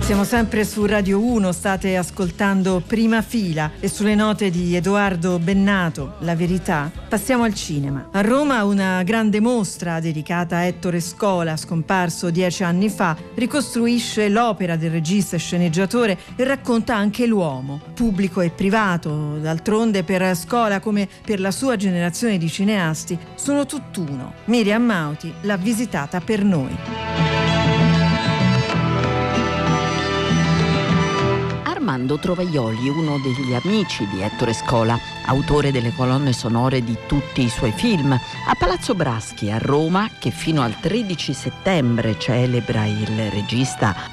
Siamo sempre su Radio 1, state ascoltando Prima Fila e sulle note di Edoardo Bennato, La verità, passiamo al cinema. A Roma una grande mostra dedicata a Ettore Scola, scomparso 10 anni fa, ricostruisce l'opera del regista e sceneggiatore e racconta anche l'uomo, pubblico e privato. D'altronde per Scola, come per la sua generazione di cineasti, sono tutt'uno. Miriam Mauti l'ha visitata per noi. Armando Trovaioli, uno degli amici di Ettore Scola, autore delle colonne sonore di tutti i suoi film, a Palazzo Braschi a Roma, che fino al 13 settembre celebra il regista